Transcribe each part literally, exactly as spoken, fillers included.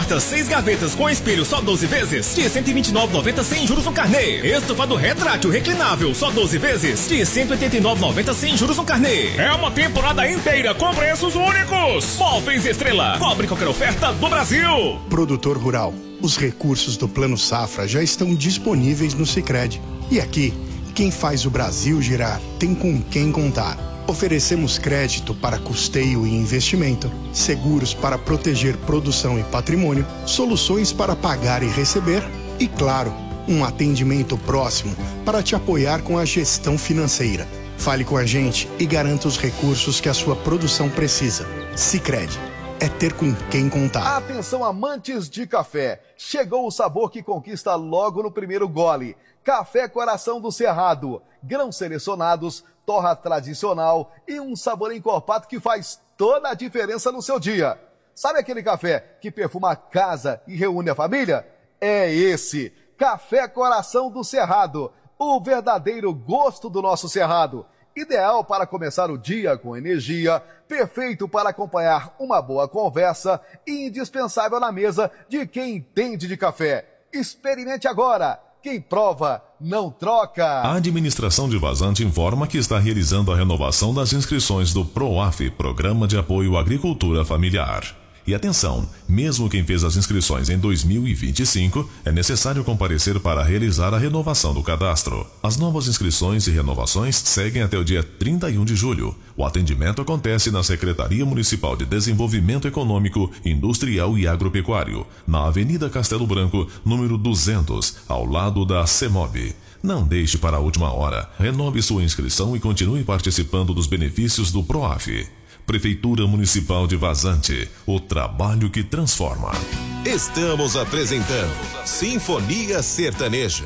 portas, seis gavetas com espelho só doze vezes, de cento e vinte e nove reais e noventa centavos sem juros no carnê. Estofado retrátil reclinável só doze vezes, de cento e oitenta e nove reais e noventa centavos sem juros no carnê. É uma temporada inteira com preços únicos. Móveis Estrela, cobre qualquer oferta do Brasil. Produtor rural, os recursos do Plano Safra já estão disponíveis no Sicredi. E aqui, quem faz o Brasil girar tem com quem contar. Oferecemos crédito para custeio e investimento, seguros para proteger produção e patrimônio, soluções para pagar e receber e, claro, um atendimento próximo para te apoiar com a gestão financeira. Fale com a gente e garanta os recursos que a sua produção precisa. Sicredi, é ter com quem contar. Atenção, amantes de café, chegou o sabor que conquista logo no primeiro gole. Café Coração do Cerrado, grãos selecionados, torra tradicional e um sabor encorpado que faz toda a diferença no seu dia. Sabe aquele café que perfuma a casa e reúne a família? É esse, Café Coração do Cerrado, o verdadeiro gosto do nosso Cerrado. Ideal para começar o dia com energia, perfeito para acompanhar uma boa conversa e indispensável na mesa de quem entende de café. Experimente agora! Quem prova, não troca. A administração de Vazante informa que está realizando a renovação das inscrições do PROAF, Programa de Apoio à Agricultura Familiar. E atenção, mesmo quem fez as inscrições em dois mil e vinte e cinco, é necessário comparecer para realizar a renovação do cadastro. As novas inscrições e renovações seguem até o dia trinta e um de julho. O atendimento acontece na Secretaria Municipal de Desenvolvimento Econômico, Industrial e Agropecuário, na Avenida Castelo Branco, número duzentos, ao lado da CEMOB. Não deixe para a última hora. Renove sua inscrição e continue participando dos benefícios do PROAF. Prefeitura Municipal de Vazante, o trabalho que transforma. Estamos apresentando Sinfonia Sertaneja.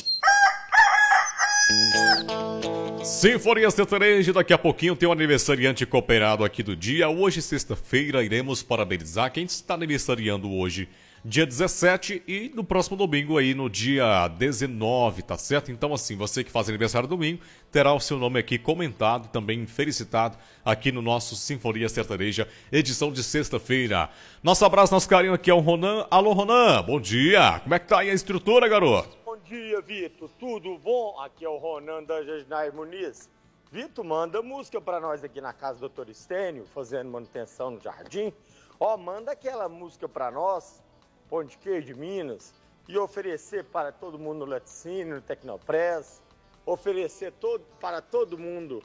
Sinfonia Sertaneja, daqui a pouquinho tem um aniversariante cooperado aqui do dia. Hoje, sexta-feira, iremos parabenizar quem está aniversariando hoje, dia dezessete, e no próximo domingo aí no dia dezenove, tá certo? Então assim, você que faz aniversário domingo, terá o seu nome aqui comentado, também felicitado aqui no nosso Sinfonia Sertaneja, edição de sexta-feira. Nosso abraço, nosso carinho aqui é o Ronan. Alô, Ronan, bom dia! Como é que tá aí a estrutura, garoto? Bom dia, Vitor. Tudo bom? Aqui é o Ronan da Jasnair Muniz. Vitor, manda música pra nós aqui na casa do doutor Estênio, fazendo manutenção no jardim. Ó, manda aquela música pra nós, Pão de Queijo de Minas, e oferecer para todo mundo no Laticínio, no Tecnopress, oferecer todo, para todo mundo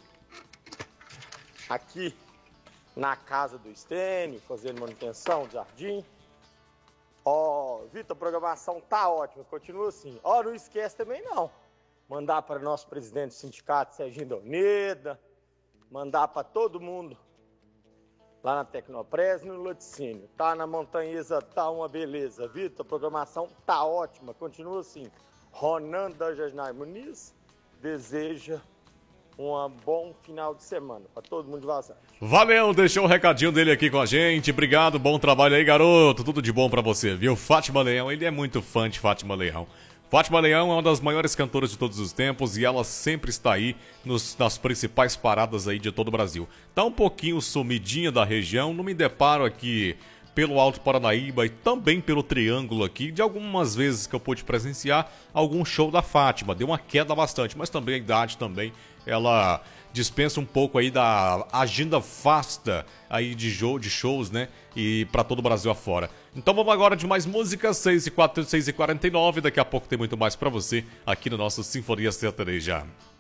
aqui na casa do Estênio, fazendo manutenção do jardim. Ó, Vitor, a programação tá ótima, continua assim. Ó, não esquece também não, mandar para nosso presidente do sindicato, Serginho Doneda, mandar para todo mundo lá na Tecnopress e no Laticínio. Tá na Montanhesa, tá uma beleza. Vitor, a programação tá ótima, continua assim. Ronan da Jasnair Muniz deseja um bom final de semana para todo mundo de Vazante. Valeu, deixou o recadinho dele aqui com a gente. Obrigado, bom trabalho aí, garoto. Tudo de bom pra você, viu? Fátima Leão, ele é muito fã de Fátima Leão. Fátima Leão é uma das maiores cantoras de todos os tempos e ela sempre está aí nos, nas principais paradas aí de todo o Brasil. Tá um pouquinho sumidinha da região, não me deparo aqui pelo Alto Paranaíba e também pelo Triângulo aqui, de algumas vezes que eu pude presenciar algum show da Fátima. Deu uma queda bastante, mas também a idade também, ela dispensa um pouco aí da agenda vasta aí de, show, de shows, né? E para todo o Brasil afora. Então vamos agora de mais músicas, seis e quarenta e nove, daqui a pouco tem muito mais para você aqui no nosso Sinfonia Sertaneja.